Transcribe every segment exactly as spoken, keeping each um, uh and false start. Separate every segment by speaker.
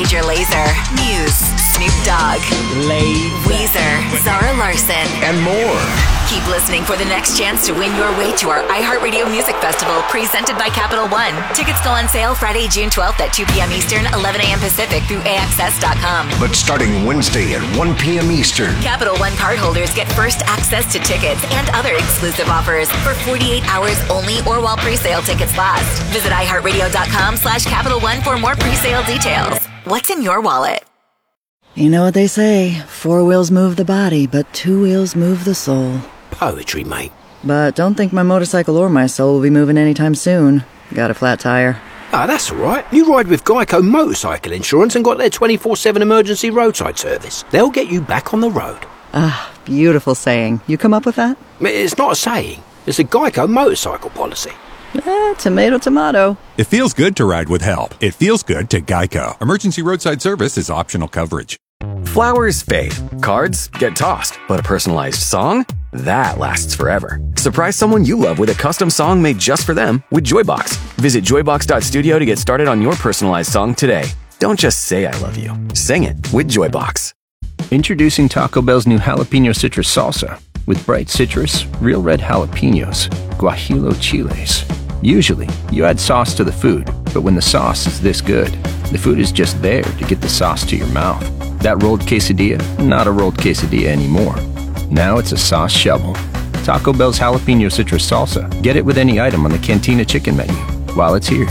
Speaker 1: Major Lazer, Muse, Snoop Dogg, Weezer, Zara Larsson,
Speaker 2: and more.
Speaker 1: Keep listening for the next chance to win your way to our iHeartRadio Music Festival presented by Capital One. Tickets go on sale Friday, June twelfth at two p.m. Eastern, eleven a.m. Pacific through A X S dot com.
Speaker 2: But starting Wednesday at one p.m. Eastern,
Speaker 1: Capital One cardholders get first access to tickets and other exclusive offers for forty-eight hours only or while pre-sale tickets last. Visit iHeartRadio.com slash Capital One for more pre-sale details. What's in your wallet?
Speaker 3: You know what they say, four wheels move the body, but two wheels move the soul.
Speaker 4: Poetry, mate.
Speaker 3: But don't think my motorcycle or my soul will be moving anytime soon. Got a flat tire.
Speaker 4: Ah, that's all right. You ride with Geico Motorcycle Insurance and got their twenty-four seven emergency roadside service. They'll get you back on the road.
Speaker 3: Ah, beautiful saying. You come up with that?
Speaker 4: It's not a saying. It's a Geico motorcycle policy.
Speaker 3: Eh, tomato, tomato.
Speaker 5: It feels good to ride with help. It feels good to Geico. Emergency roadside service is optional coverage.
Speaker 6: Flowers fade, cards get tossed, but a personalized song? That lasts forever. Surprise someone you love with a custom song made just for them with Joybox. Visit joybox dot studio to get started on your personalized song today. Don't just say I love you. Sing it with Joybox.
Speaker 7: Introducing Taco Bell's new jalapeno citrus salsa. With bright citrus, real red jalapenos, guajillo chiles. Usually, you add sauce to the food, but when the sauce is this good, the food is just there to get the sauce to your mouth. That rolled quesadilla, not a rolled quesadilla anymore. Now it's a sauce shovel. Taco Bell's jalapeno citrus salsa. Get it with any item on the Cantina chicken menu while it's here.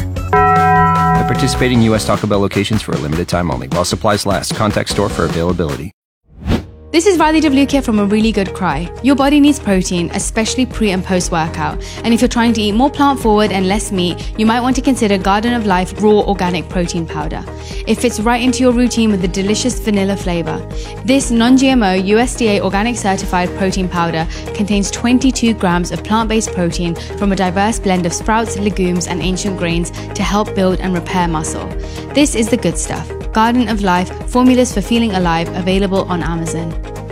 Speaker 7: At participating U S Taco Bell locations for a limited time only. While supplies last. Contact store for availability.
Speaker 8: This is Radhi Devlukia from A Really Good Cry. Your body needs protein, especially pre and post workout. And if you're trying to eat more plant forward and less meat, you might want to consider Garden of Life Raw Organic Protein Powder. It fits right into your routine with a delicious vanilla flavor. This non-G M O U S D A organic certified protein powder contains twenty-two grams of plant-based protein from a diverse blend of sprouts, legumes, and ancient grains to help build and repair muscle. This is the good stuff. Garden of Life, formulas for feeling alive, available on Amazon.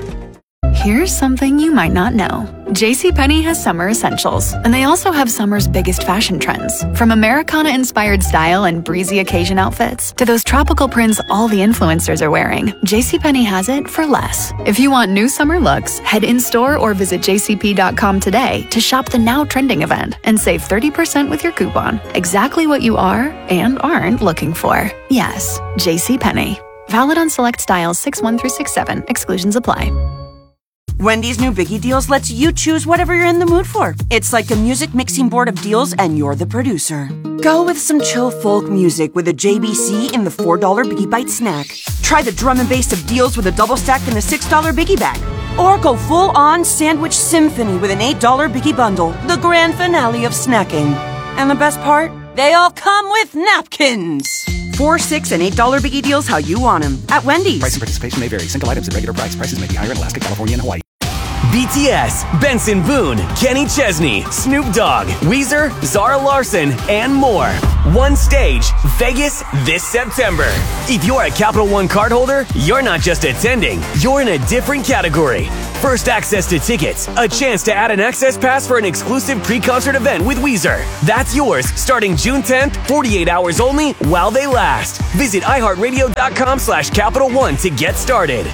Speaker 9: Here's something you might not know. JCPenney has summer essentials, and they also have summer's biggest fashion trends. From Americana-inspired style and breezy occasion outfits to those tropical prints all the influencers are wearing, JCPenney has it for less. If you want new summer looks, head in-store or visit j c p dot com today to shop the now trending event and save thirty percent with your coupon. Exactly what you are and aren't looking for. Yes, JCPenney. Valid on select styles six one through six seven. Exclusions apply.
Speaker 10: Wendy's new Biggie Deals lets you choose whatever you're in the mood for. It's like a music mixing board of deals, and you're the producer. Go with some chill folk music with a J B C in the four dollar Biggie Bite snack. Try the drum and bass of deals with a double stack in the six dollar Biggie Bag. Or go full-on sandwich symphony with an eight dollar Biggie Bundle, the grand finale of snacking. And the best part? They all come with napkins. Four, six, and eight dollar Biggie Deals how you want them at Wendy's.
Speaker 11: Price and participation may vary. Single items at regular price. Prices may be higher in Alaska, California, and Hawaii.
Speaker 12: B T S, Benson Boone, Kenny Chesney, Snoop Dogg, Weezer, Zara Larsson, and more. One stage, Vegas this September. If you're a Capital One cardholder, you're not just attending, you're in a different category. First access to tickets, a chance to add an access pass for an exclusive pre-concert event with Weezer. That's yours starting June tenth, forty-eight hours only while they last. Visit iHeartRadio.com slash Capital One to get started.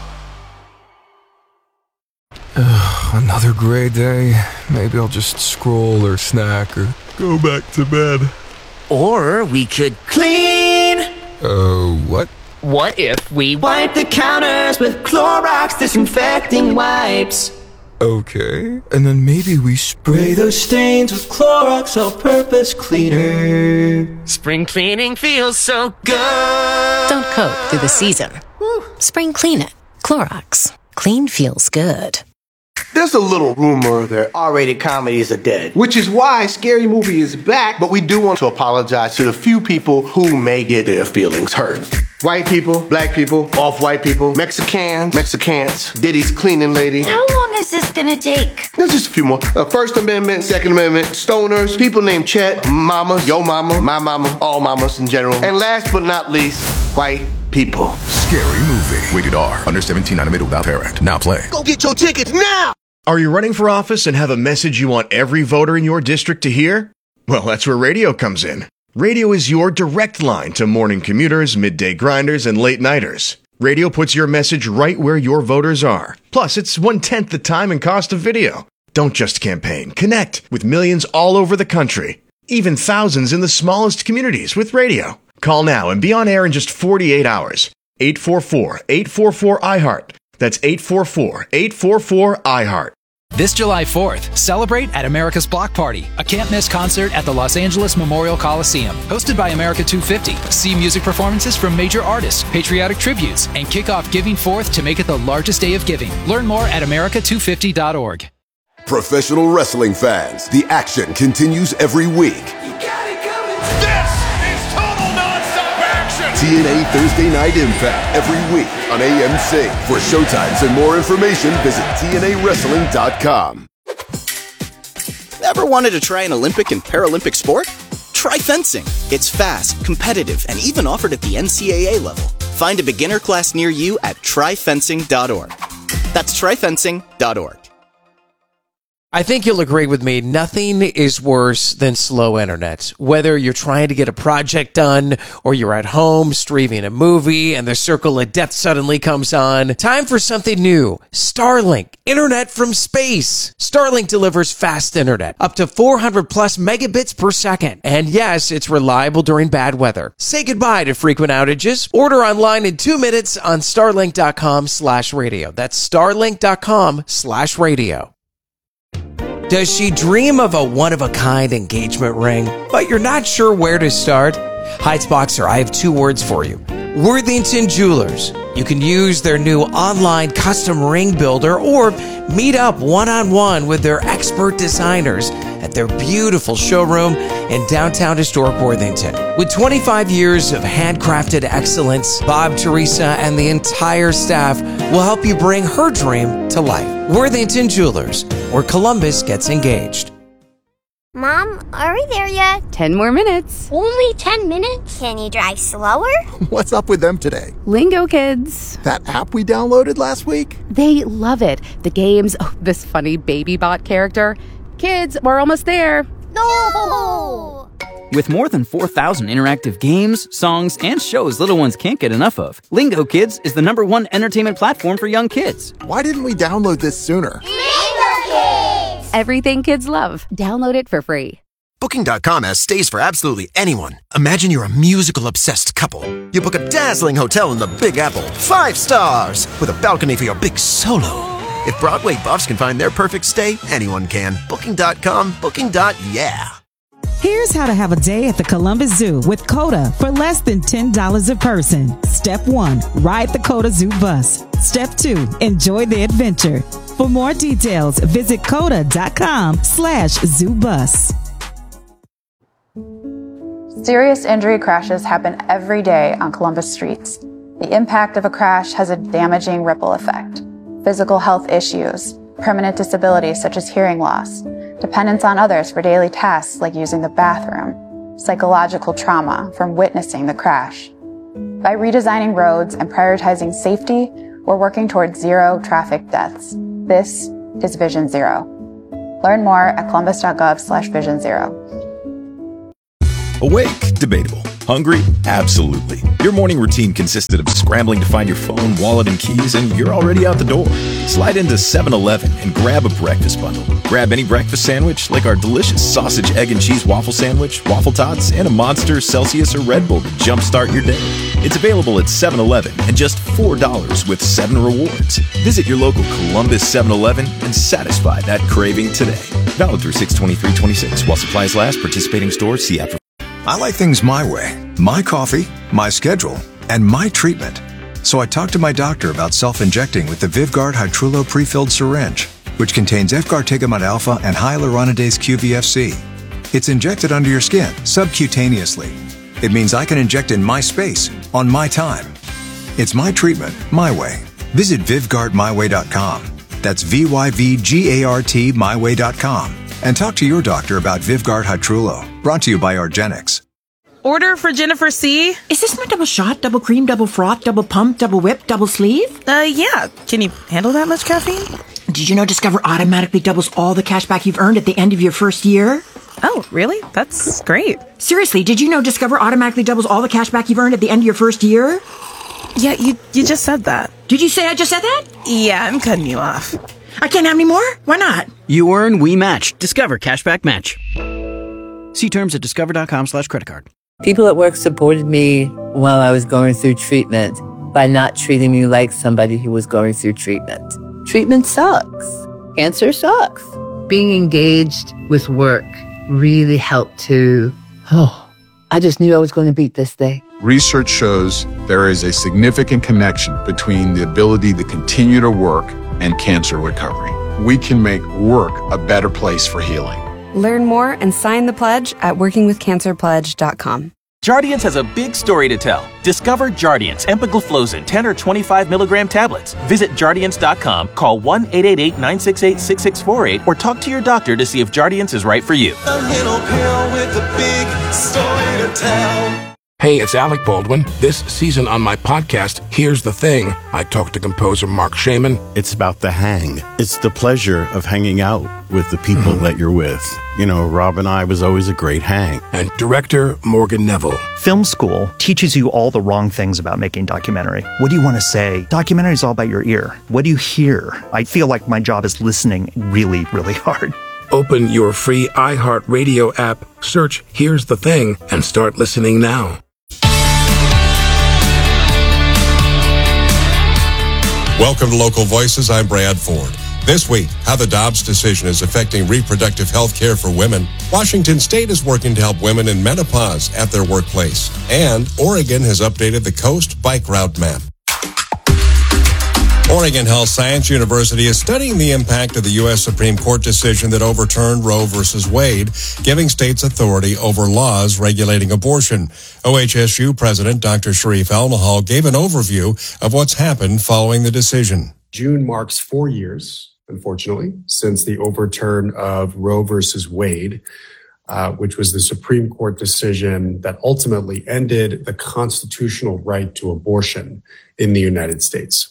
Speaker 13: Another gray day. Maybe I'll just scroll or snack or go back to bed.
Speaker 14: Or we could clean.
Speaker 13: Uh, what?
Speaker 14: What if we wipe the counters with Clorox disinfecting wipes?
Speaker 13: Okay. And then maybe we spray
Speaker 14: those stains with Clorox all-purpose cleaner. Spring cleaning feels so good.
Speaker 15: Don't coat through the season. Woo. Spring clean it. Clorox. Clean feels good.
Speaker 16: There's a little rumor that R-rated comedies are dead, which is why Scary Movie is back, but we do want to apologize to the few people who may get their feelings hurt. White people, black people, off-white people, Mexicans, Mexicans, Diddy's cleaning lady.
Speaker 17: How long is this gonna take?
Speaker 16: There's just a few more. Uh, First Amendment, Second Amendment, stoners, people named Chet, mama, yo mama, my mama, all mamas in general. And last but not least, white people.
Speaker 18: Scary Movie. Rated R. Under seventeen, animated without parent. Now play.
Speaker 16: Go get your tickets now!
Speaker 19: Are you running for office and have a message you want every voter in your district to hear? Well, that's where radio comes in. Radio is your direct line to morning commuters, midday grinders, and late nighters. Radio puts your message right where your voters are. Plus, it's one-tenth the time and cost of video. Don't just campaign. Connect with millions all over the country. Even thousands in the smallest communities with radio. Call now and be on air in just forty-eight hours. eight four four, eight four four, I heart. That's eight four four, eight four four, I heart.
Speaker 20: This July fourth, celebrate at America's Block Party, a can't-miss concert at the Los Angeles Memorial Coliseum. Hosted by America two fifty, see music performances from major artists, patriotic tributes, and kick off Giving Fourth to make it the largest day of giving. Learn more at America two fifty dot org.
Speaker 21: Professional wrestling fans, the action continues every week.
Speaker 22: This is total nonstop action!
Speaker 21: T N A Thursday Night Impact every week on A M C. For showtimes and more information, visit T N A wrestling dot com.
Speaker 23: Ever wanted to try an Olympic and Paralympic sport? Try fencing. It's fast, competitive, and even offered at the N C double A level. Find a beginner class near you at try fencing dot org. That's try fencing dot org.
Speaker 24: I think you'll agree with me, nothing is worse than slow internet. Whether you're trying to get a project done or you're at home streaming a movie and the circle of death suddenly comes on, time for something new. Starlink, internet from space. Starlink delivers fast internet, up to four hundred plus megabits per second. And yes, it's reliable during bad weather. Say goodbye to frequent outages. Order online in two minutes on starlink dot com slash radio. That's starlink dot com slash radio. Does she dream of a one-of-a-kind engagement ring, but you're not sure where to start? Heights Boxer, I have two words for you. Worthington Jewelers. You can use their new online custom ring builder or meet up one-on-one with their expert designers at their beautiful showroom in downtown historic Worthington. With twenty-five years of handcrafted excellence, Bob, Teresa, and the entire staff will help you bring her dream to life. Worthington Jewelers, where Columbus gets engaged.
Speaker 25: Mom, are we there yet?
Speaker 26: Ten more minutes.
Speaker 25: Only ten minutes? Can you drive slower?
Speaker 27: What's up with them today?
Speaker 26: Lingo Kids.
Speaker 27: That app we downloaded last week?
Speaker 26: They love it. The games, oh, this funny baby bot character. Kids, we're almost there.
Speaker 25: No!
Speaker 28: With more than four thousand interactive games, songs, and shows little ones can't get enough of, Lingo Kids is the number one entertainment platform for young kids.
Speaker 27: Why didn't we download this sooner?
Speaker 25: Lingo Kids!
Speaker 26: Everything kids love. Download it for free.
Speaker 29: Booking dot com has stays for absolutely anyone. Imagine you're a musical-obsessed couple. You book a dazzling hotel in the Big Apple, five stars, with a balcony for your big solo. If Broadway buffs can find their perfect stay, anyone can. Booking dot com, booking. Yeah.
Speaker 30: Here's how to have a day at the Columbus Zoo with Coda for less than ten dollars a person. Step one, ride the Coda Zoo bus. Step two, enjoy the adventure. For more details, visit coda dot com slash zoo bus.
Speaker 31: Serious injury crashes happen every day on Columbus streets. The impact of a crash has a damaging ripple effect. Physical health issues, permanent disabilities such as hearing loss, dependence on others for daily tasks like using the bathroom, psychological trauma from witnessing the crash. By redesigning roads and prioritizing safety, we're working towards zero traffic deaths. This is Vision Zero. Learn more at columbus dot gov slash vision zero.
Speaker 32: Awake? Debatable. Hungry? Absolutely. Your morning routine consisted of scrambling to find your phone, wallet, and keys, and you're already out the door. Slide into seven eleven and grab a breakfast bundle. Grab any breakfast sandwich, like our delicious sausage, egg, and cheese waffle sandwich, waffle tots, and a Monster, Celsius, or Red Bull to jumpstart your day. It's available at seven eleven and just four dollars with seven rewards. Visit your local Columbus seven eleven and satisfy that craving today. Valid through six twenty-three twenty-six. While supplies last, participating stores, see app for...
Speaker 33: I like things my way, my coffee, my schedule, and my treatment. So I talked to my doctor about self-injecting with the Vyvgart Hytrulo pre-filled syringe, which contains efgartigimod alpha and hyaluronidase Q V F C. It's injected under your skin, subcutaneously. It means I can inject in my space, on my time. It's my treatment, my way. Visit Vyvgart my way dot com. That's V Y V G A R T my way dot com. And talk to your doctor about Vyvgart Hytrulo. Brought to you by Argenix.
Speaker 34: Order for Jennifer C.
Speaker 10: Is this my double shot, double cream, double froth, double pump, double whip, double sleeve?
Speaker 34: Uh, yeah. Can you handle that much caffeine?
Speaker 10: Did you know Discover automatically doubles all the cash back you've earned at the end of your first year?
Speaker 34: Oh, really? That's great.
Speaker 1: Seriously, did you know Discover automatically doubles all the cash back you've earned at the end of your first year?
Speaker 34: Yeah, you you just said that.
Speaker 1: Did you say I just said that?
Speaker 34: Yeah, I'm cutting you off.
Speaker 1: I can't have any more? Why not?
Speaker 28: You earn, we match. Discover Cashback Match. See terms at discover.com slash credit card.
Speaker 2: People at work supported me while I was going through treatment by not treating me like somebody who was going through treatment. Treatment sucks. Cancer sucks. Being engaged with work really helped to, oh, I just knew I was going to beat this thing.
Speaker 3: Research shows there is a significant connection between the ability to continue to work and cancer recovery. We can make work a better place for healing.
Speaker 4: Learn more and sign the pledge at working with cancer pledge dot com.
Speaker 5: Jardiance has a big story to tell. Discover Jardiance empagliflozin ten or twenty-five milligram tablets. Visit Jardiance dot com, call one eight eight eight, nine six eight, six six four eight, or talk to your doctor to see if Jardiance is right for you.
Speaker 22: A little pill with a big story to tell.
Speaker 6: Hey, it's Alec Baldwin. This season on my podcast, Here's the Thing, I talk to composer Mark Shaman.
Speaker 7: It's about the hang. It's the pleasure of hanging out with the people mm-hmm. that you're with. You know, Rob and I was always a great hang.
Speaker 6: And director Morgan Neville.
Speaker 8: Film school teaches you all the wrong things about making documentary. What do you want to say? Documentary is all about your ear. What do you hear? I feel like my job is listening really, really hard.
Speaker 6: Open your free iHeartRadio app, search Here's the Thing, and start listening now.
Speaker 9: Welcome to Local Voices. I'm Brad Ford. This week, how the Dobbs decision is affecting reproductive health care for women. Washington State is working to help women in menopause at their workplace. And Oregon has updated the coast bike route map. Oregon Health Science University is studying the impact of the U S Supreme Court decision that overturned Roe versus Wade, giving states authority over laws regulating abortion. O H S U President Doctor Sharif Al-Nahal gave an overview of what's happened following the decision.
Speaker 11: June marks four years, unfortunately, since the overturn of Roe versus Wade, uh, which was the Supreme Court decision that ultimately ended the constitutional right to abortion in the United States.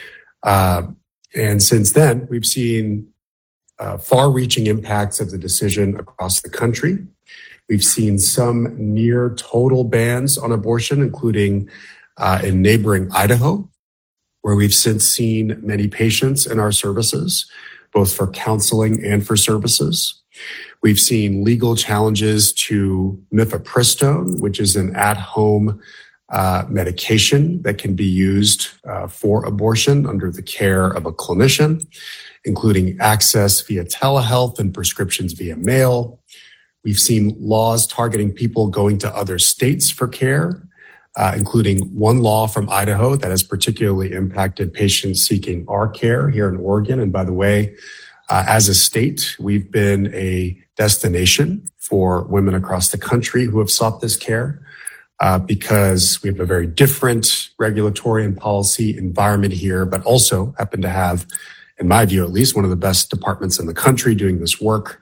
Speaker 11: Uh, and since then, we've seen uh, far-reaching impacts of the decision across the country. We've seen some near total bans on abortion, including uh, in neighboring Idaho, where we've since seen many patients in our services, both for counseling and for services. We've seen legal challenges to mifepristone, which is an at-home Uh, medication that can be used uh, for abortion under the care of a clinician, including access via telehealth and prescriptions via mail. We've seen laws targeting people going to other states for care, uh, including one law from Idaho that has particularly impacted patients seeking our care here in Oregon. And by the way, uh, as a state, we've been a destination for women across the country who have sought this care. Uh, because we have a very different regulatory and policy environment here, but also happen to have, in my view at least, one of the best departments in the country doing this work.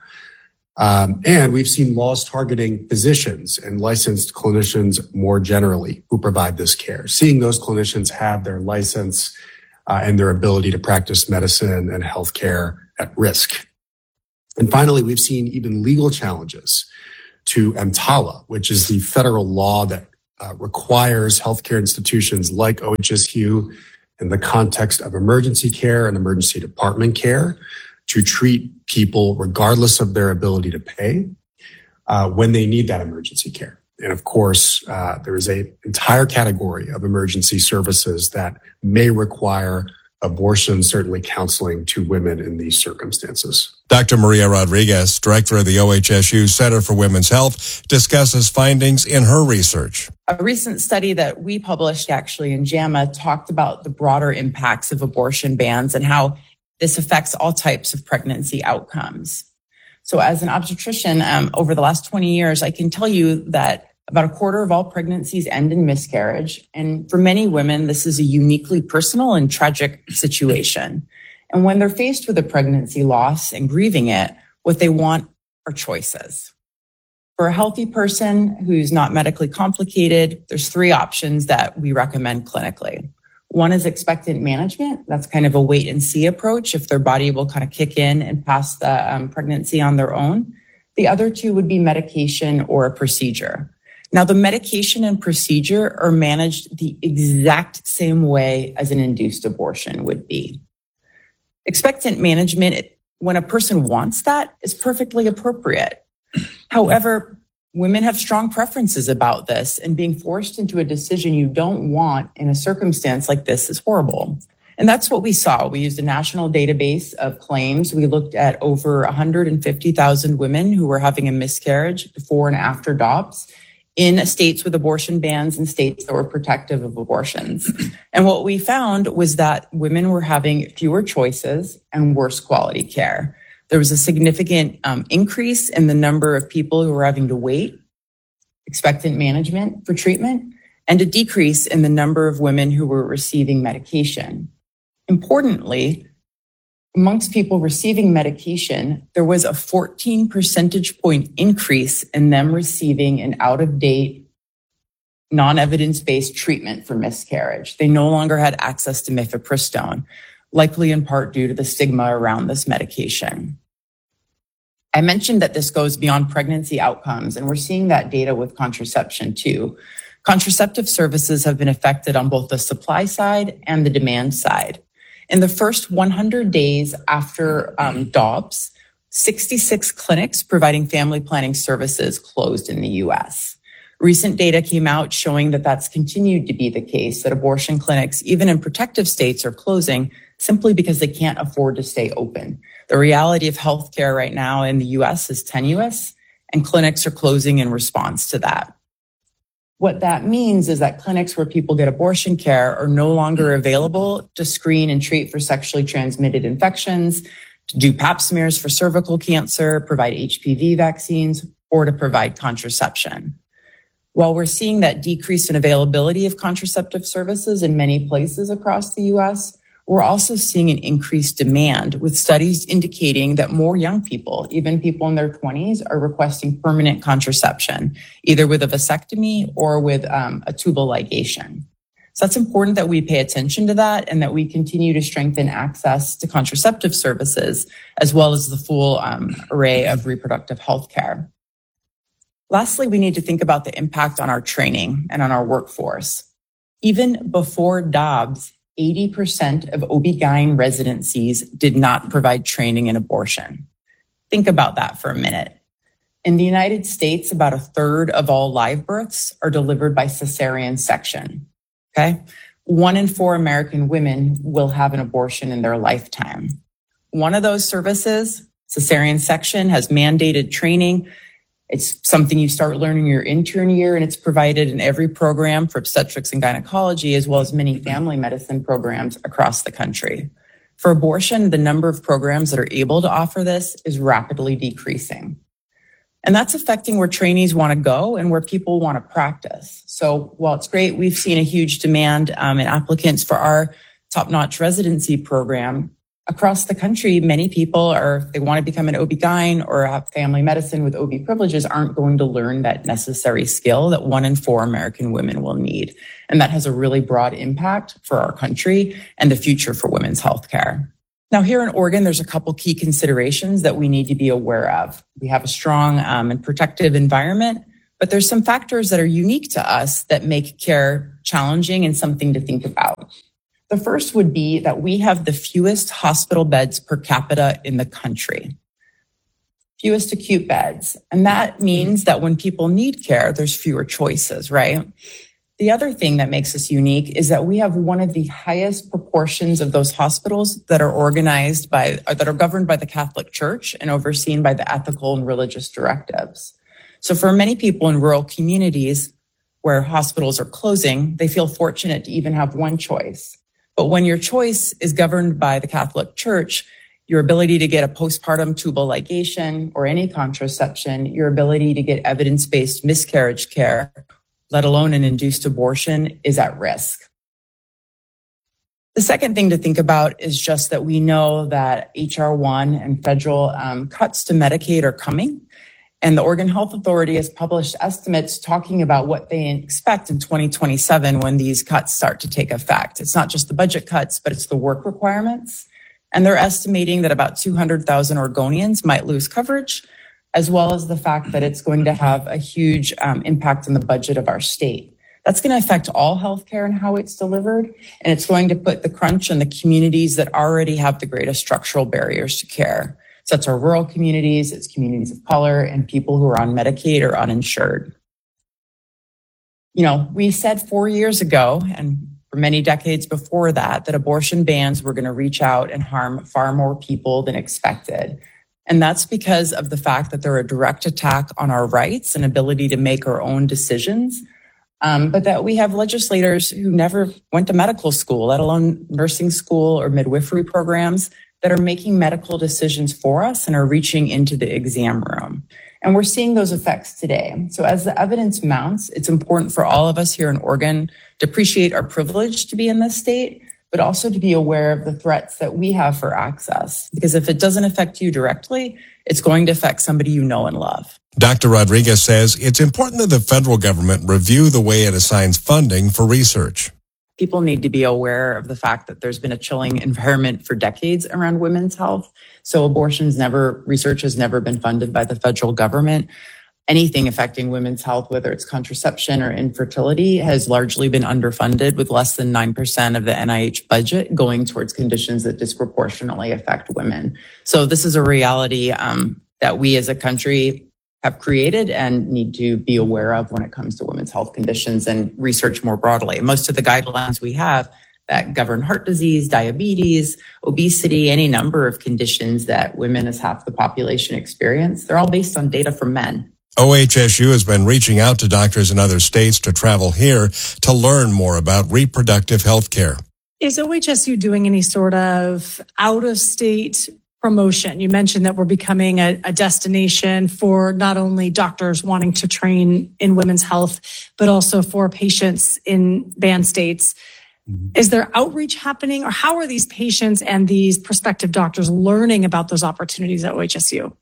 Speaker 11: Um, and we've seen laws targeting physicians and licensed clinicians more generally who provide this care, seeing those clinicians have their license uh, and their ability to practice medicine and healthcare at risk. And finally, we've seen even legal challenges to EMTALA, which is the federal law that uh, requires healthcare institutions like O H S U in the context of emergency care and emergency department care to treat people regardless of their ability to pay uh, when they need that emergency care. And of course, uh, there is an entire category of emergency services that may require abortion, certainly counseling to women in these circumstances.
Speaker 9: Doctor Maria Rodriguez, director of the O H S U Center for Women's Health, discusses findings in her research.
Speaker 12: A recent study that we published actually in JAMA talked about the broader impacts of abortion bans and how this affects all types of pregnancy outcomes. So as an obstetrician, um, over the last twenty years, I can tell you that about a quarter of all pregnancies end in miscarriage. And for many women, this is a uniquely personal and tragic situation. And when they're faced with a pregnancy loss and grieving it, what they want are choices. For a healthy person who's not medically complicated, there's three options that we recommend clinically. One is expectant management. That's kind of a wait and see approach if their body will kind of kick in and pass the um, pregnancy on their own. The other two would be medication or a procedure. Now, the medication and procedure are managed the exact same way as an induced abortion would be. Expectant management, when a person wants that, is perfectly appropriate. However, women have strong preferences about this, and being forced into a decision you don't want in a circumstance like this is horrible. And that's what we saw. We used a national database of claims. We looked at over one hundred fifty thousand women who were having a miscarriage before and after D O B S in states with abortion bans and states that were protective of abortions. And what we found was that women were having fewer choices and worse quality care. There was a significant um, increase in the number of people who were having to wait, expectant management for treatment, and a decrease in the number of women who were receiving medication. Importantly, amongst people receiving medication, there was a fourteen percentage point increase in them receiving an out-of-date, non-evidence-based treatment for miscarriage. They no longer had access to mifepristone, likely in part due to the stigma around this medication. I mentioned that this goes beyond pregnancy outcomes, and we're seeing that data with contraception too. Contraceptive services have been affected on both the supply side and the demand side. In the first one hundred days after um, D O B S, sixty-six clinics providing family planning services closed in the U S. Recent data came out showing that that's continued to be the case, that abortion clinics, even in protective states, are closing simply because they can't afford to stay open. The reality of healthcare right now in the U S is tenuous, and clinics are closing in response to that. What that means is that clinics where people get abortion care are no longer available to screen and treat for sexually transmitted infections, to do pap smears for cervical cancer, provide H P V vaccines, or to provide contraception. While we're seeing that decrease in availability of contraceptive services in many places across the U S, we're also seeing an increased demand, with studies indicating that more young people, even people in their twenties, are requesting permanent contraception, either with a vasectomy or with um, a tubal ligation. So that's important that we pay attention to that and that we continue to strengthen access to contraceptive services, as well as the full um, array of reproductive health care. Lastly, we need to think about the impact on our training and on our workforce. Even before D O B S, eighty percent of O B G Y N residencies did not provide training in abortion. Think about that for a minute. In the United States, about a third of all live births are delivered by cesarean section. Okay? One in four American women will have an abortion in their lifetime. One of those services, cesarean section, has mandated training. It's something you start learning your intern year, and it's provided in every program for obstetrics and gynecology, as well as many family medicine programs across the country. For abortion, the number of programs that are able to offer this is rapidly decreasing. And that's affecting where trainees want to go and where people want to practice. So while it's great, we've seen a huge demand um, in applicants for our top-notch residency program. Across the country, many people are, they want to become an O B G Y N or have family medicine with O B privileges, aren't going to learn that necessary skill that one in four American women will need. And that has a really broad impact for our country and the future for women's healthcare. Now, here in Oregon, there's a couple key considerations that we need to be aware of. We have a strong um, and protective environment, but there's some factors that are unique to us that make care challenging and something to think about. The first would be that we have the fewest hospital beds per capita in the country, fewest acute beds. And that means that when people need care, there's fewer choices, right? The other thing that makes us unique is that we have one of the highest proportions of those hospitals that are organized by, or that are governed by the Catholic Church and overseen by the ethical and religious directives. So for many people in rural communities where hospitals are closing, they feel fortunate to even have one choice. But when your choice is governed by the Catholic Church, your ability to get a postpartum tubal ligation or any contraception, your ability to get evidence-based miscarriage care, let alone an induced abortion, is at risk. The second thing to think about is just that we know that H R one and federal um, cuts to Medicaid are coming. And the Oregon Health Authority has published estimates talking about what they expect in twenty twenty-seven when these cuts start to take effect. It's not just the budget cuts, but it's the work requirements. And they're estimating that about two hundred thousand Oregonians might lose coverage, as well as the fact that it's going to have a huge um, impact on the budget of our state. That's going to affect all healthcare and how it's delivered, and it's going to put the crunch on the communities that already have the greatest structural barriers to care. So that's our rural communities, it's communities of color, and people who are on Medicaid or uninsured. You know, we said four years ago, and for many decades before that, that abortion bans were going to reach out and harm far more people than expected. And that's because of the fact that they're a direct attack on our rights and ability to make our own decisions. Um, but that we have legislators who never went to medical school, let alone nursing school or midwifery programs, that are making medical decisions for us and are reaching into the exam room. And we're seeing those effects today. So as the evidence mounts, it's important for all of us here in Oregon to appreciate our privilege to be in this state, but also to be aware of the threats that we have for access. Because if it doesn't affect you directly, it's going to affect somebody you know and love.
Speaker 9: Doctor Rodriguez says it's important that the federal government review the way it assigns funding for research.
Speaker 12: People need to be aware of the fact that there's been a chilling environment for decades around women's health. So abortion's never, research has never been funded by the federal government. Anything affecting women's health, whether it's contraception or infertility, has largely been underfunded, with less than nine percent of the N I H budget going towards conditions that disproportionately affect women. So this is a reality um, that we as a country have created and need to be aware of when it comes to women's health conditions and research more broadly. Most of the guidelines we have that govern heart disease, diabetes, obesity, any number of conditions that women as half the population experience, they're all based on data from men.
Speaker 9: O H S U has been reaching out to doctors in other states to travel here to learn more about reproductive health care.
Speaker 13: Is O H S U doing any sort of out-of-state promotion? You mentioned that we're becoming a, a destination for not only doctors wanting to train in women's health, but also for patients in banned states. Mm-hmm. Is there outreach happening, or how are these patients and these prospective doctors learning about those opportunities at O H S U?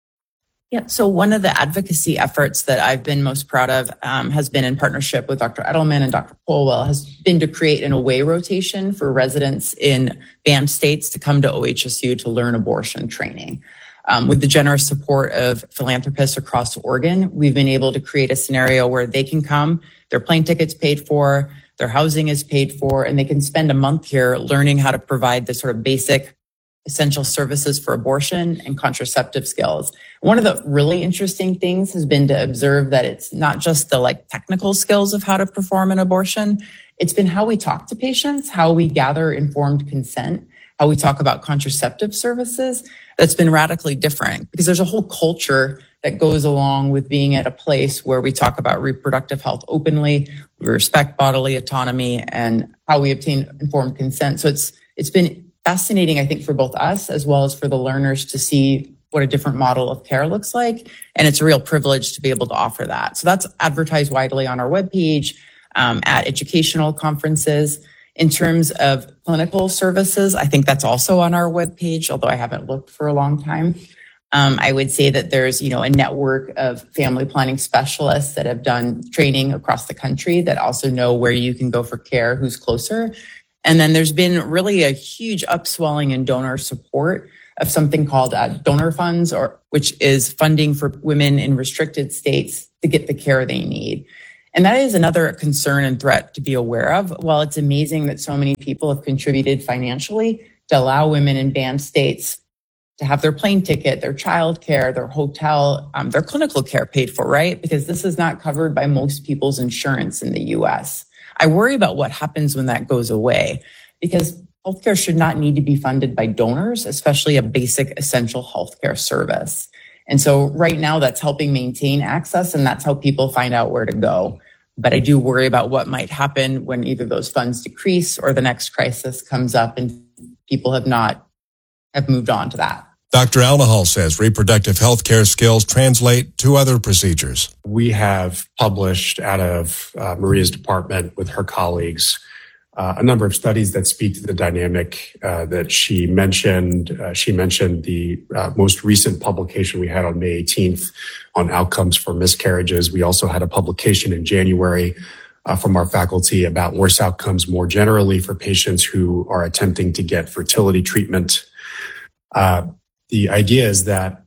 Speaker 12: Yeah, so one of the advocacy efforts that I've been most proud of um, has been in partnership with Doctor Edelman and Doctor Polwell, has been to create an away rotation for residents in banned states to come to O H S U to learn abortion training. Um, with the generous support of philanthropists across Oregon, we've been able to create a scenario where they can come, their plane tickets paid for, their housing is paid for, and they can spend a month here learning how to provide the sort of basic essential services for abortion and contraceptive skills. One of the really interesting things has been to observe that it's not just the like technical skills of how to perform an abortion. It's been how we talk to patients, how we gather informed consent, how we talk about contraceptive services. That's been radically different, because there's a whole culture that goes along with being at a place where we talk about reproductive health openly, we respect bodily autonomy, and how we obtain informed consent. So it's it's been fascinating, I think, for both us as well as for the learners to see what a different model of care looks like. And it's a real privilege to be able to offer that. So that's advertised widely on our webpage, um, at educational conferences. In terms of clinical services, I think that's also on our webpage, although I haven't looked for a long time. Um, I would say that there's, you know, a network of family planning specialists that have done training across the country that also know where you can go for care, who's closer. And then there's been really a huge upswelling in donor support of something called uh, donor funds, or which is funding for women in restricted states to get the care they need. And that is another concern and threat to be aware of. While it's amazing that so many people have contributed financially to allow women in banned states to have their plane ticket, their child care, their hotel, um, their clinical care paid for, right? Because this is not covered by most people's insurance in the U S. I worry about what happens when that goes away, because healthcare should not need to be funded by donors, especially a basic essential healthcare service. And so right now that's helping maintain access, and that's how people find out where to go. But I do worry about what might happen when either those funds decrease or the next crisis comes up and people have not have moved on to that.
Speaker 9: Doctor Alnahal says reproductive health care skills translate to other procedures.
Speaker 11: We have published out of uh, Maria's department with her colleagues uh, a number of studies that speak to the dynamic uh, that she mentioned. Uh, she mentioned the uh, most recent publication we had on May eighteenth on outcomes for miscarriages. We also had a publication in January uh, from our faculty about worse outcomes more generally for patients who are attempting to get fertility treatment. Uh, The idea is that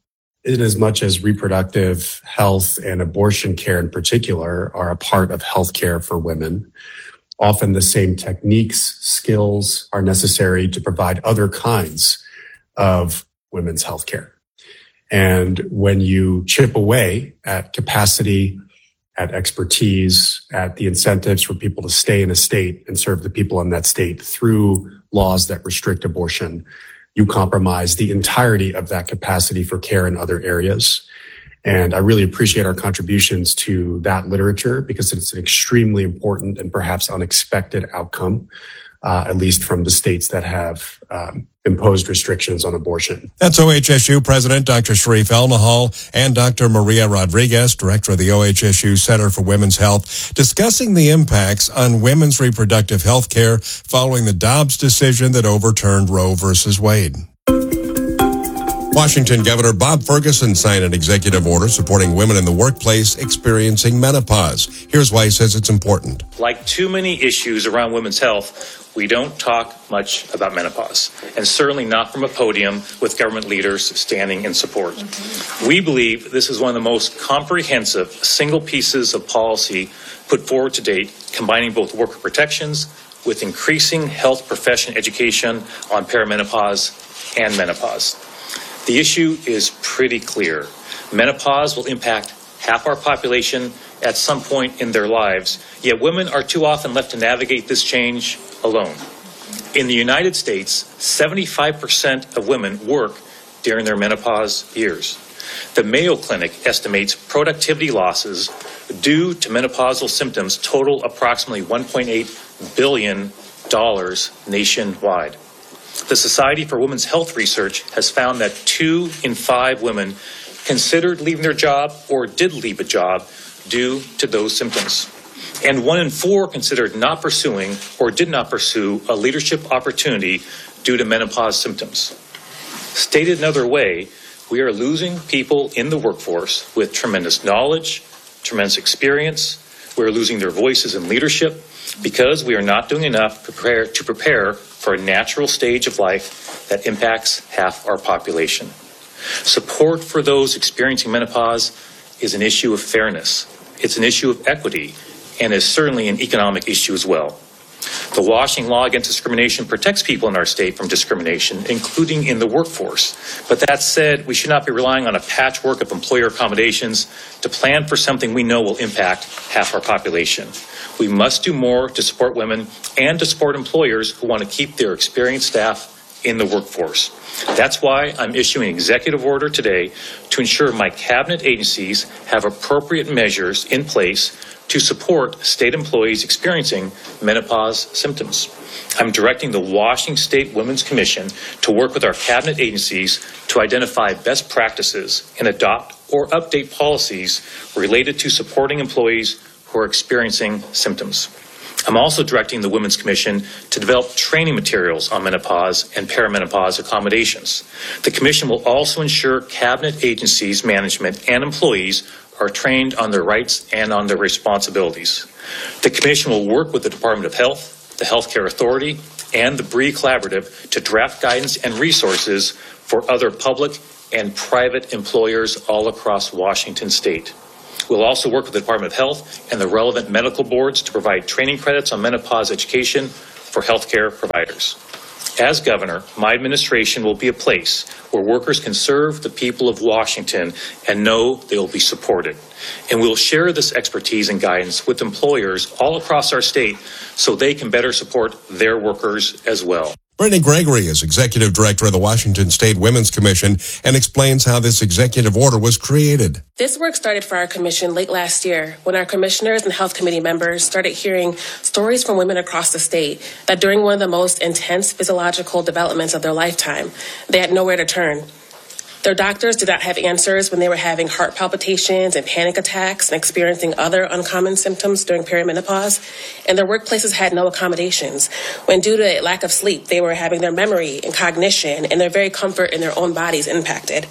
Speaker 11: in as much as reproductive health and abortion care in particular are a part of healthcare for women, often the same techniques, skills are necessary to provide other kinds of women's healthcare. And when you chip away at capacity, at expertise, at the incentives for people to stay in a state and serve the people in that state through laws that restrict abortion, you compromise the entirety of that capacity for care in other areas. And I really appreciate our contributions to that literature because it's an extremely important and perhaps unexpected outcome, uh, at least from the states that have um, imposed restrictions on abortion.
Speaker 9: That's O H S U President Doctor Sharif El-Nahal and Doctor Maria Rodriguez, Director of the O H S U Center for Women's Health, discussing the impacts on women's reproductive health care following the Dobbs decision that overturned Roe versus Wade. Washington Governor Bob Ferguson signed an executive order supporting women in the workplace experiencing menopause. Here's why he says it's important.
Speaker 14: Like too many issues around women's health, we don't talk much about menopause, and certainly not from a podium with government leaders standing in support. Mm-hmm. We believe this is one of the most comprehensive single pieces of policy put forward to date, combining both worker protections with increasing health profession education on perimenopause and menopause. The issue is pretty clear. Menopause will impact half our population at some point in their lives, yet women are too often left to navigate this change alone. In the United States, seventy-five percent of women work during their menopause years. The Mayo Clinic estimates productivity losses due to menopausal symptoms total approximately one point eight billion dollars nationwide. The Society for Women's Health Research has found that two in five women considered leaving their job or did leave a job due to those symptoms. And one in four considered not pursuing or did not pursue a leadership opportunity due to menopause symptoms. Stated another way, we are losing people in the workforce with tremendous knowledge, tremendous experience. We're losing their voices in leadership because we are not doing enough to prepare, to prepare for a natural stage of life that impacts half our population. Support for those experiencing menopause is an issue of fairness. It's an issue of equity and is certainly an economic issue as well. The Washington law against discrimination protects people in our state from discrimination, including in the workforce. But that said, we should not be relying on a patchwork of employer accommodations to plan for something we know will impact half our population. We must do more to support women and to support employers who want to keep their experienced staff in the workforce. That's why I'm issuing an executive order today to ensure my cabinet agencies have appropriate measures in place to support state employees experiencing menopause symptoms. I'm directing the Washington State Women's Commission to work with our cabinet agencies to identify best practices and adopt or update policies related to supporting employees who are experiencing symptoms. I'm also directing the Women's Commission to develop training materials on menopause and perimenopause accommodations. The Commission will also ensure cabinet agencies, management, and employees are trained on their rights and on their responsibilities. The Commission will work with the Department of Health, the Healthcare Authority, and the Bree Collaborative to draft guidance and resources for other public and private employers all across Washington State. We'll also work with the Department of Health and the relevant medical boards to provide training credits on menopause education for healthcare providers. As governor, my administration will be a place where workers can serve the people of Washington and know they will be supported. And we'll share this expertise and guidance with employers all across our state so they can better support their workers as well.
Speaker 9: Brittany Gregory is Executive Director of the Washington State Women's Commission and explains how this executive order was created.
Speaker 15: This work started for our commission late last year when our commissioners and health committee members started hearing stories from women across the state that during one of the most intense physiological developments of their lifetime, they had nowhere to turn. Their doctors did not have answers when they were having heart palpitations and panic attacks and experiencing other uncommon symptoms during perimenopause. And their workplaces had no accommodations when, due to lack of sleep, they were having their memory and cognition and their very comfort in their own bodies impacted.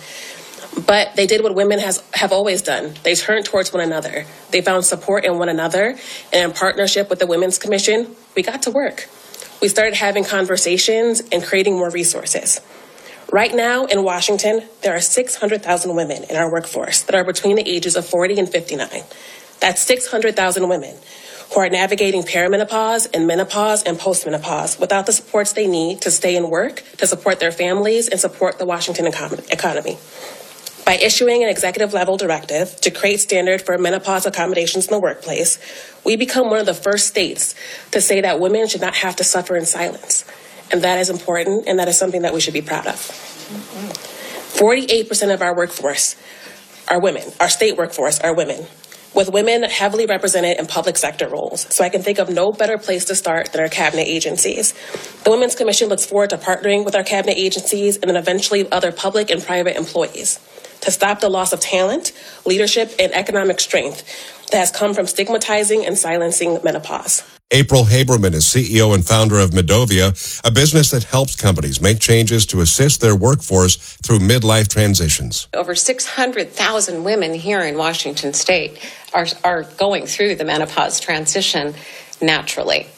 Speaker 15: But they did what women has, have always done. They turned towards one another. They found support in one another. And in partnership with the Women's Commission, we got to work. We started having conversations and creating more resources. Right now in Washington, there are six hundred thousand women in our workforce that are between the ages of forty and fifty-nine. That's six hundred thousand women who are navigating perimenopause and menopause and postmenopause without the supports they need to stay in work, to support their families, and support the Washington econ- economy. By issuing an executive level directive to create standard for menopause accommodations in the workplace, we become one of the first states to say that women should not have to suffer in silence. And that is important, and that is something that we should be proud of. forty-eight percent of our workforce are women. Our state workforce are women, with women heavily represented in public sector roles. So I can think of no better place to start than our cabinet agencies. The Women's Commission looks forward to partnering with our cabinet agencies and then eventually other public and private employees to stop the loss of talent, leadership, and economic strength that has come from stigmatizing and silencing menopause.
Speaker 9: April Haberman is C E O and founder of Medovia, a business that helps companies make changes to assist their workforce through midlife transitions.
Speaker 16: Over six hundred thousand women here in Washington state are, are going through the menopause transition naturally.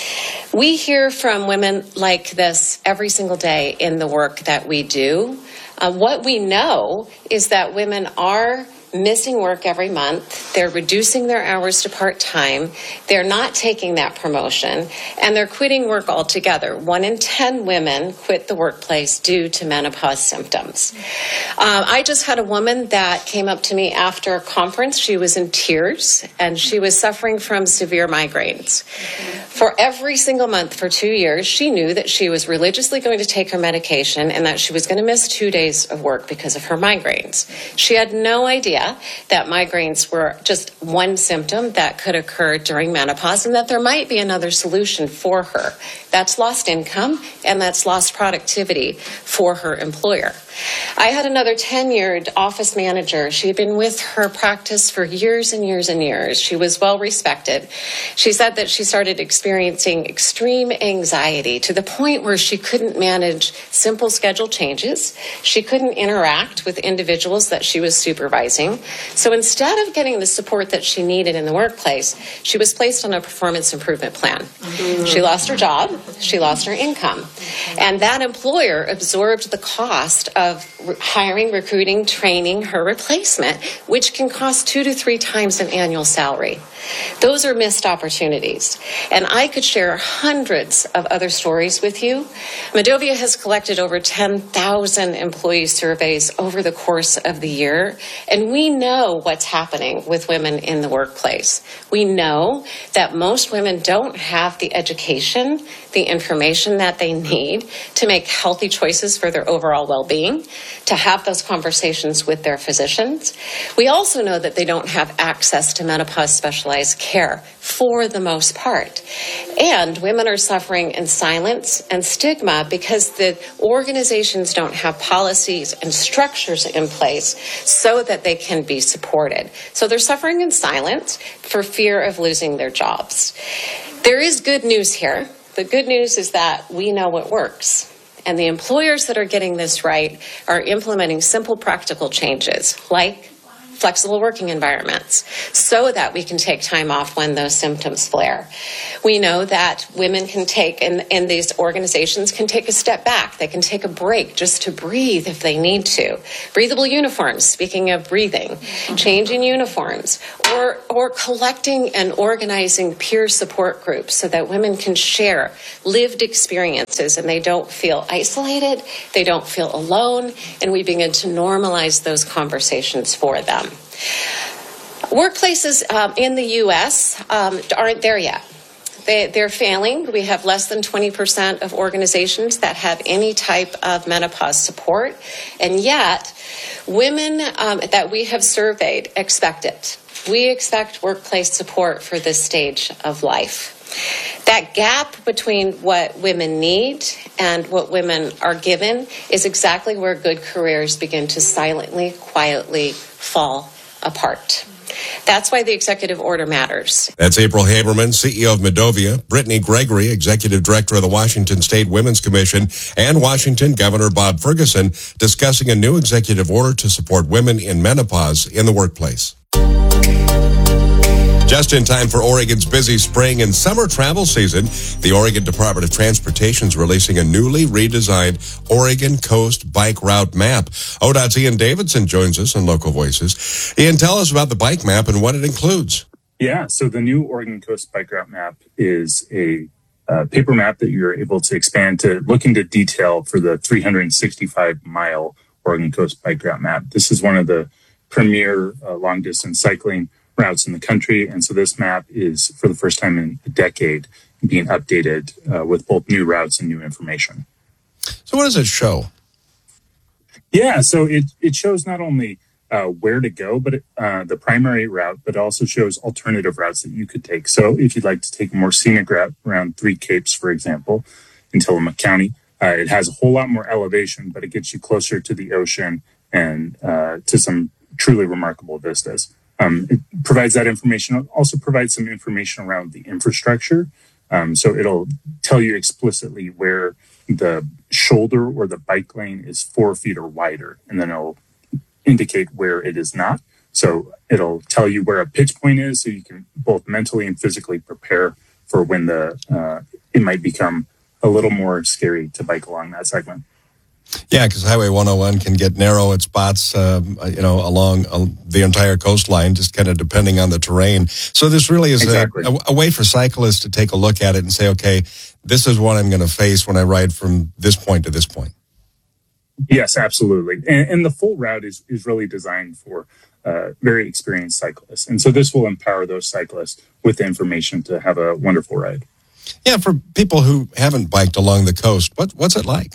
Speaker 16: We hear from women like this every single day in the work that we do. Uh, what we know is that women are missing work every month. They're reducing their hours to part-time. They're not taking that promotion, and they're quitting work altogether. One in ten women quit the workplace due to menopause symptoms. Uh, I just had a woman that came up to me after a conference. She was in tears, and she was suffering from severe migraines. For every single month for two years, she knew that she was religiously going to take her medication and that she was going to miss two days of work because of her migraines. She had no idea that migraines were just one symptom that could occur during menopause and that there might be another solution for her. That's lost income and that's lost productivity for her employer. I had another tenured office manager. She had been with her practice for years and years and years. She was well respected. She said that she started experiencing extreme anxiety to the point where she couldn't manage simple schedule changes. She couldn't interact with individuals that she was supervising. So instead of getting the support that she needed in the workplace, she was placed on a performance improvement plan. Mm-hmm. She lost her job. She lost her income. And that employer absorbed the cost of of hiring, recruiting, training her replacement, which can cost two to three times an annual salary. Those are missed opportunities. And I could share hundreds of other stories with you. Medovia has collected over ten thousand employee surveys over the course of the year, and we know what's happening with women in the workplace. We know that most women don't have the education, the information that they need to make healthy choices for their overall well-being, to have those conversations with their physicians. We also know that they don't have access to menopause specialized care for the most part. And women are suffering in silence and stigma because the organizations don't have policies and structures in place so that they can be supported. So they're suffering in silence for fear of losing their jobs. There is good news here. The good news is that we know what works. And the employers that are getting this right are implementing simple, practical changes like flexible working environments so that we can take time off when those symptoms flare. We know that women can take, and, and these organizations can take a step back. They can take a break just to breathe if they need to. Breathable uniforms, speaking of breathing, changing uniforms, or, or collecting and organizing peer support groups so that women can share lived experiences and they don't feel isolated, they don't feel alone, and we begin to normalize those conversations for them. Workplaces um, in the U S um, aren't there yet. They, they're failing. We have less than twenty percent of organizations that have any type of menopause support. And yet, women um, that we have surveyed expect it. We expect workplace support for this stage of life. That gap between what women need and what women are given is exactly where good careers begin to silently, quietly fall apart. That's why the executive order matters.
Speaker 9: That's April Haberman, C E O of Medovia, Brittany Gregory, Executive Director of the Washington State Women's Commission, and Washington Governor Bob Ferguson discussing a new executive order to support women in menopause in the workplace. Just in time for Oregon's busy spring and summer travel season, the Oregon Department of Transportation is releasing a newly redesigned Oregon Coast Bike Route Map. O D O T's Ian Davidson joins us on Local Voices. Ian, tell us about the bike map and what it includes.
Speaker 17: Yeah, so the new Oregon Coast Bike Route Map is a uh, paper map that you're able to expand to look into detail for the three hundred sixty-five mile Oregon Coast Bike Route Map. This is one of the premier uh, long-distance cycling routes in the country, and so this map is, for the first time in a decade, being updated uh, with both new routes and new information.
Speaker 9: So what does it show?
Speaker 17: Yeah, so it, it shows not only uh, where to go, but it, uh, the primary route, but it also shows alternative routes that you could take. So if you'd like to take a more scenic route around Three Capes, for example, in Tillamook County, uh, it has a whole lot more elevation, but it gets you closer to the ocean and uh, to some truly remarkable vistas. Um, it provides that information. It also provides some information around the infrastructure. Um, so it'll tell you explicitly where the shoulder or the bike lane is four feet or wider, and then it'll indicate where it is not. So it'll tell you where a pitch point is, so you can both mentally and physically prepare for when the uh, it might become a little more scary to bike along that segment.
Speaker 9: Yeah, because Highway one oh one can get narrow at spots, um, you know, along uh, the entire coastline, just kind of depending on the terrain. So this really is exactly. a, a way for cyclists to take a look at it and say, okay, this is what I'm going to face when I ride from this point to this point.
Speaker 17: Yes, absolutely. And, and the full route is, is really designed for uh, very experienced cyclists. And so this will empower those cyclists with the information to have a wonderful ride.
Speaker 9: Yeah, for people who haven't biked along the coast, what, what's it like?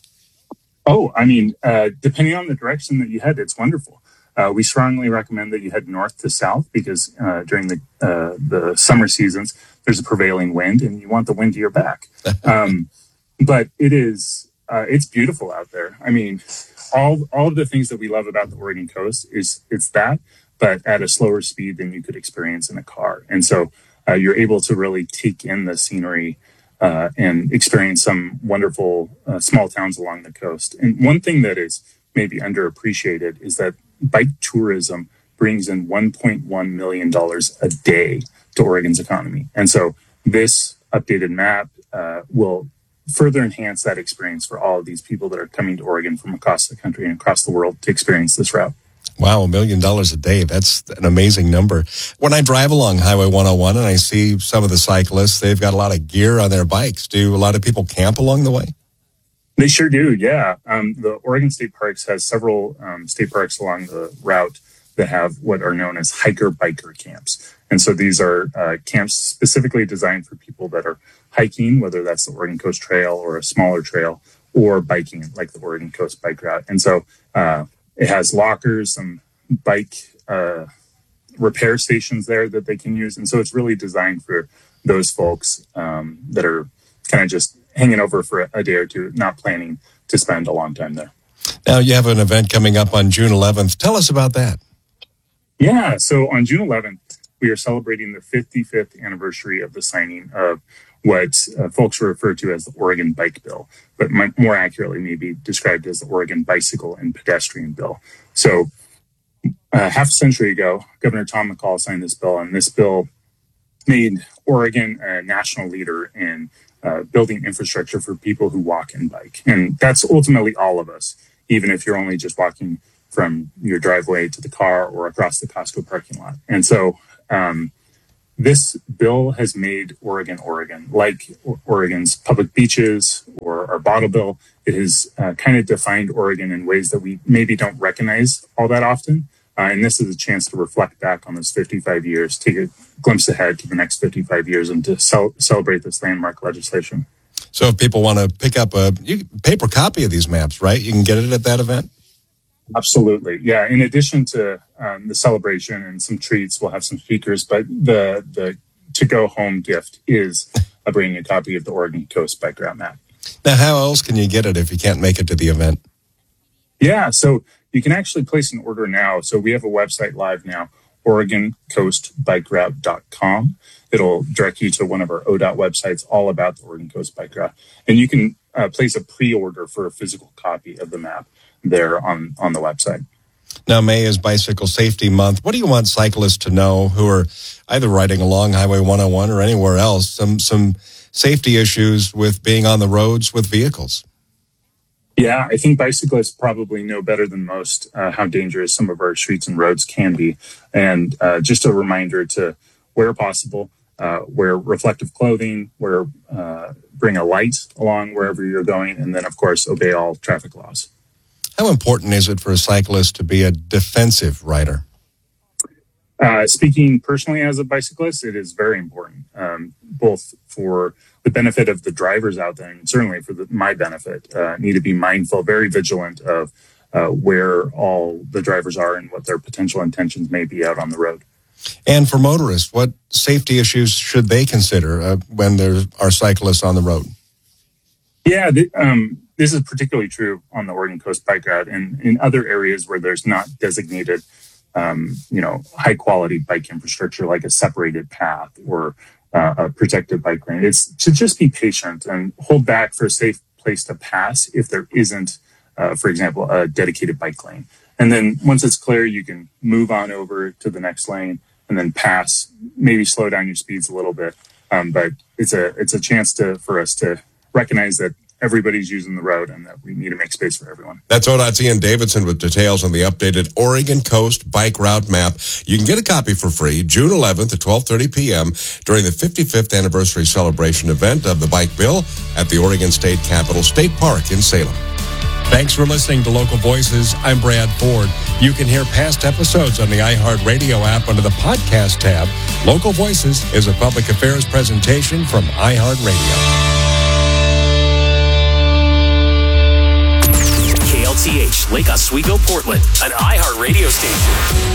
Speaker 17: Oh, I mean, uh, depending on the direction that you head, it's wonderful. Uh, we strongly recommend that you head north to south because uh, during the uh, the summer seasons, there's a prevailing wind and you want the wind to your back. Um, but it is, uh, it's beautiful out there. I mean, all all of the things that we love about the Oregon coast is it's that, but at a slower speed than you could experience in a car. And so uh, you're able to really take in the scenery Uh, and experience some wonderful uh, small towns along the coast. And one thing that is maybe underappreciated is that bike tourism brings in one point one million dollars a day to Oregon's economy. And so this updated map uh, will further enhance that experience for all of these people that are coming to Oregon from across the country and across the world to experience this route.
Speaker 9: Wow, a million dollars a day. That's an amazing number. When I drive along Highway one oh one and I see some of the cyclists, they've got a lot of gear on their bikes. Do a lot of people camp along the way?
Speaker 17: They sure do, yeah. Um, the Oregon State Parks has several um, state parks along the route that have what are known as hiker-biker camps. And so these are uh, camps specifically designed for people that are hiking, whether that's the Oregon Coast Trail or a smaller trail, or biking like the Oregon Coast Bike Route. And so uh, it has lockers, some bike uh, repair stations there that they can use. And so it's really designed for those folks um, that are kind of just hanging over for a day or two, not planning to spend a long time there.
Speaker 9: Now, you have an event coming up on June eleventh. Tell us about that.
Speaker 17: Yeah, so on June eleventh, we are celebrating the fifty-fifth anniversary of the signing of what uh, folks refer to as the Oregon Bike Bill, but more accurately may be described as the Oregon Bicycle and Pedestrian Bill. So uh, half a century ago, Governor Tom McCall signed this bill, and this bill made Oregon a national leader in uh, building infrastructure for people who walk and bike. And that's ultimately all of us, even if you're only just walking from your driveway to the car or across the Costco parking lot. And so um, this bill has made Oregon, Oregon, like Oregon's public beaches or our bottle bill. It has uh, kind of defined Oregon in ways that we maybe don't recognize all that often. Uh, and this is a chance to reflect back on those fifty-five years, take a glimpse ahead to the next fifty-five years, and to cel- celebrate this landmark legislation.
Speaker 9: So if people want to pick up a you, paper copy of these maps, right, you can get it at that event?
Speaker 17: Absolutely. Yeah. In addition to um, the celebration and some treats, we'll have some speakers, but the the to-go home gift is a brand new copy of the Oregon Coast Bike Route Map.
Speaker 9: Now, how else can you get it if you can't make it to the event?
Speaker 17: Yeah. So you can actually place an order now. So we have a website live now, Oregon Coast Bike Route dot com. It'll direct you to one of our O D O T websites all about the Oregon Coast Bike Route. And you can uh, place a pre-order for a physical copy of the map there on, on the website.
Speaker 9: Now, May is Bicycle Safety Month. What do you want cyclists to know who are either riding along Highway one oh one or anywhere else, some some safety issues with being on the roads with vehicles?
Speaker 17: Yeah, I think bicyclists probably know better than most uh, how dangerous some of our streets and roads can be. And uh, just a reminder to, where possible, uh, wear reflective clothing, wear, uh, bring a light along wherever you're going, and then, of course, obey all traffic laws.
Speaker 9: How important is it for a cyclist to be a defensive rider?
Speaker 17: Uh, speaking personally as a bicyclist, it is very important, um, both for the benefit of the drivers out there and certainly for the, my benefit. Uh, need to be mindful, very vigilant of uh, where all the drivers are and what their potential intentions may be out on the road.
Speaker 9: And for motorists, what safety issues should they consider uh, when there are cyclists on the road?
Speaker 17: Yeah, th- um, this is particularly true on the Oregon Coast Bike Route and in other areas where there's not designated Um, you know, high quality bike infrastructure like a separated path or uh, a protected bike lane. It's to just be patient and hold back for a safe place to pass if there isn't, uh, for example, a dedicated bike lane. And then once it's clear, you can move on over to the next lane and then pass, maybe slow down your speeds a little bit. Um, but it's a it's a chance to for us to recognize that everybody's using the road and that we need to make space for everyone.
Speaker 9: That's O D O T's Ian Davidson with details on the updated Oregon Coast Bike Route Map. You can get a copy for free June eleventh at twelve thirty p.m. during the fifty-fifth anniversary celebration event of the Bike Bill at the Oregon State Capitol State Park in Salem. Thanks for listening to Local Voices. I'm Brad Ford. You can hear past episodes on the iHeartRadio app under the podcast tab. Local Voices is a public affairs presentation from iHeartRadio.
Speaker 18: T H, Lake Oswego, Portland, an iHeartRadio station.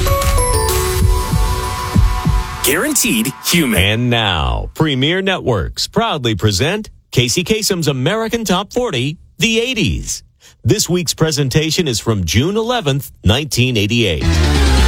Speaker 18: Guaranteed human.
Speaker 19: And now, Premier Networks proudly present Casey Kasem's American Top forty, the eighties. This week's presentation is from June eleventh, nineteen eighty-eight.